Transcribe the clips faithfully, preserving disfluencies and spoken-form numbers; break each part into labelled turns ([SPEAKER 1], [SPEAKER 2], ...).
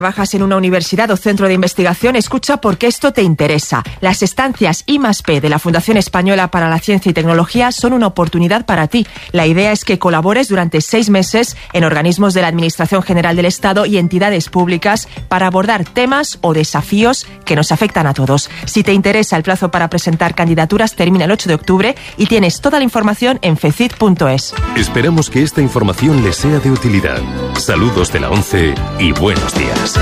[SPEAKER 1] ¿Trabajas en una universidad o centro de investigación? Escucha porque esto te interesa. Las estancias I más P de la Fundación Española para la Ciencia y Tecnología son una oportunidad para ti. La idea es que colabores durante seis meses en organismos de la Administración General del Estado y entidades públicas para abordar temas o desafíos que nos afectan a todos. Si te interesa, el plazo para presentar candidaturas termina el ocho de octubre y tienes toda la información en fecit punto es.
[SPEAKER 2] Esperamos que esta información les sea de utilidad. Saludos de la ONCE y buenos días.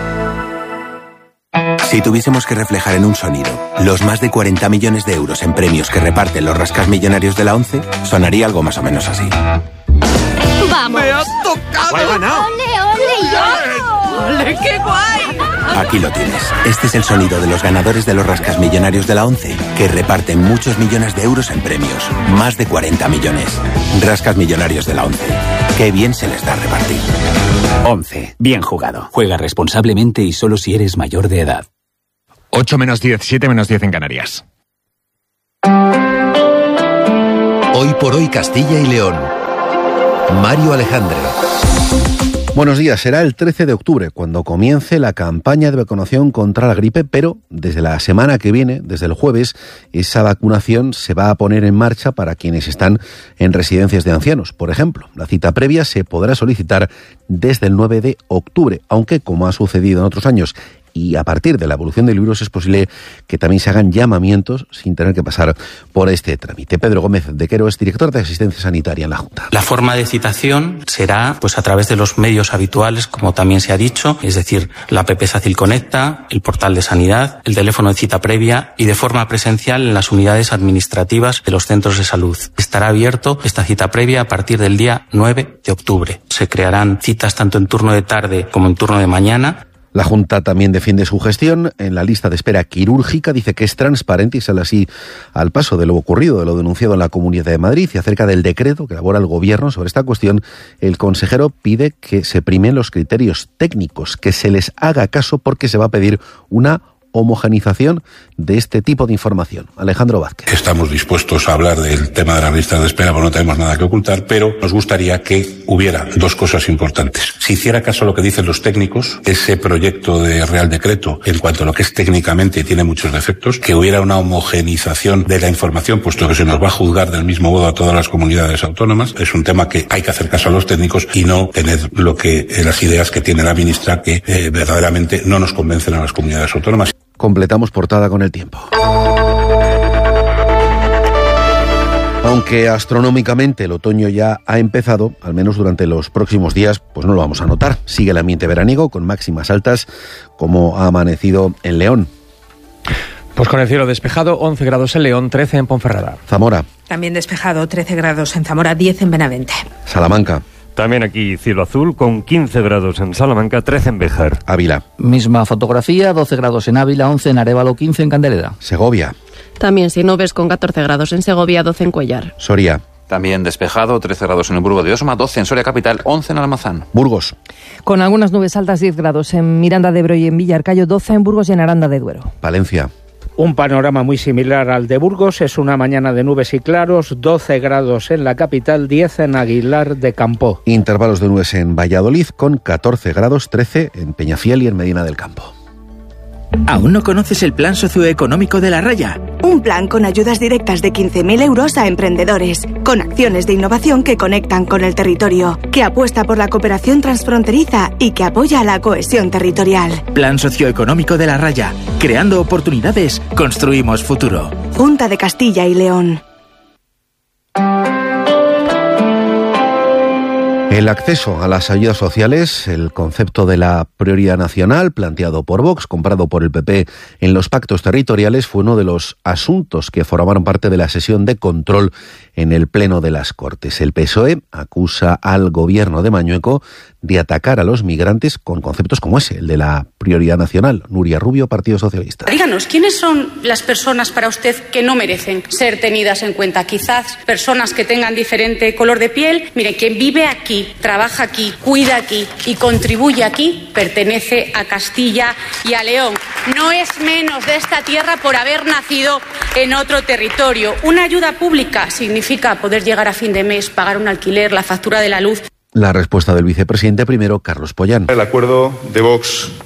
[SPEAKER 3] Si tuviésemos que reflejar en un sonido los más de cuarenta millones de euros en premios que reparten los rascasmillonarios de la ONCE, sonaría algo más o menos así.
[SPEAKER 4] ¡Vamos!
[SPEAKER 5] ¡Me has tocado!
[SPEAKER 4] ¡Ole, ole, yo!
[SPEAKER 5] ¡Ole, qué guay!
[SPEAKER 3] Aquí lo tienes. Este es el sonido de los ganadores de los rascasmillonarios de la ONCE, que reparten muchos millones de euros en premios. Más de cuarenta millones. Rascasmillonarios de la ONCE. Qué bien se les da repartir.
[SPEAKER 6] ONCE. Bien jugado. Juega responsablemente y solo si eres mayor de edad.
[SPEAKER 7] ocho menos diez, siete menos diez en Canarias.
[SPEAKER 8] Hoy por hoy Castilla y León. Mario Alejandre.
[SPEAKER 9] Buenos días. Será el trece de octubre cuando comience la campaña de vacunación contra la gripe, pero desde la semana que viene, desde el jueves, esa vacunación se va a poner en marcha para quienes están en residencias de ancianos. Por ejemplo, la cita previa se podrá solicitar desde el nueve de octubre, aunque, como ha sucedido en otros años, y a partir de la evolución del virus es posible que también se hagan llamamientos sin tener que pasar por este trámite. Pedro Gómez de Quero es director de Asistencia Sanitaria en la Junta.
[SPEAKER 10] La forma de citación será pues a través de los medios habituales, como también se ha dicho, es decir, la app SACIL Conecta, el portal de Sanidad, el teléfono de cita previa y de forma presencial en las unidades administrativas de los centros de salud. Estará abierto esta cita previa a partir del día nueve de octubre. Se crearán citas tanto en turno de tarde como en turno de mañana.
[SPEAKER 9] La Junta también defiende su gestión. En la lista de espera quirúrgica dice que es transparente y sale así al paso de lo ocurrido, de lo denunciado en la Comunidad de Madrid. Y acerca del decreto que elabora el Gobierno sobre esta cuestión, el consejero pide que se primen los criterios técnicos, que se les haga caso porque se va a pedir una homogenización de este tipo de información. Alejandro Vázquez.
[SPEAKER 11] Estamos dispuestos a hablar del tema de las listas de espera, porque no tenemos nada que ocultar, pero nos gustaría que hubiera dos cosas importantes. Si hiciera caso a lo que dicen los técnicos, ese proyecto de Real Decreto, en cuanto a lo que es técnicamente tiene muchos defectos, que hubiera una homogenización de la información, puesto que se nos va a juzgar del mismo modo a todas las comunidades autónomas. Es un tema que hay que hacer caso a los técnicos y no tener lo que eh, las ideas que tiene la ministra que eh, verdaderamente no nos convencen a las comunidades autónomas.
[SPEAKER 9] Completamos portada con el tiempo. Aunque astronómicamente el otoño ya ha empezado, al menos durante los próximos días, pues no lo vamos a notar. Sigue el ambiente veraniego con máximas altas, como ha amanecido en León.
[SPEAKER 12] Pues con el cielo despejado, once grados en León, trece en Ponferrada.
[SPEAKER 9] Zamora.
[SPEAKER 13] También despejado, trece grados en Zamora, diez en Benavente.
[SPEAKER 9] Salamanca.
[SPEAKER 14] También aquí cielo azul con quince grados en Salamanca, trece en Béjar.
[SPEAKER 9] Ávila.
[SPEAKER 15] Misma fotografía, doce grados en Ávila, once en Arévalo, quince en Candeleda.
[SPEAKER 9] Segovia.
[SPEAKER 16] También sin nubes con catorce grados en Segovia, doce en Cuellar.
[SPEAKER 9] Soria.
[SPEAKER 17] También despejado, trece grados en el Burgo de Osma, doce en Soria Capital, once en Almazán.
[SPEAKER 9] Burgos.
[SPEAKER 18] Con algunas nubes altas, diez grados en Miranda de Ebro y en Villarcayo, doce en Burgos y en Aranda de Duero.
[SPEAKER 9] Palencia.
[SPEAKER 19] Un panorama muy similar al de Burgos, es una mañana de nubes y claros, doce grados en la capital, diez en Aguilar de Campo.
[SPEAKER 9] Intervalos de nubes en Valladolid con catorce grados, trece en Peñafiel y en Medina del Campo.
[SPEAKER 20] ¿Aún no conoces el plan socioeconómico de La Raya?
[SPEAKER 21] Un plan con ayudas directas de quince mil euros a emprendedores, con acciones de innovación que conectan con el territorio, que apuesta por la cooperación transfronteriza y que apoya la cohesión territorial.
[SPEAKER 20] Plan socioeconómico de La Raya. Creando oportunidades, construimos futuro.
[SPEAKER 21] Junta de Castilla y León.
[SPEAKER 9] El acceso a las ayudas sociales, el concepto de la prioridad nacional planteado por Vox, comprado por el P P en los pactos territoriales, fue uno de los asuntos que formaron parte de la sesión de control en el Pleno de las Cortes. El P S O E acusa al gobierno de Mañueco de atacar a los migrantes con conceptos como ese, el de la prioridad nacional. Nuria Rubio, Partido Socialista.
[SPEAKER 22] Díganos, ¿quiénes son las personas para usted que no merecen ser tenidas en cuenta? Quizás personas que tengan diferente color de piel. Mire, quien vive aquí, trabaja aquí, cuida aquí y contribuye aquí, pertenece a Castilla y a León. No es menos de esta tierra por haber nacido en otro territorio. Una ayuda pública significa poder llegar a fin de mes, pagar un alquiler, la factura de la luz.
[SPEAKER 9] La respuesta del vicepresidente primero, Carlos Pollán.
[SPEAKER 1] El acuerdo de Vox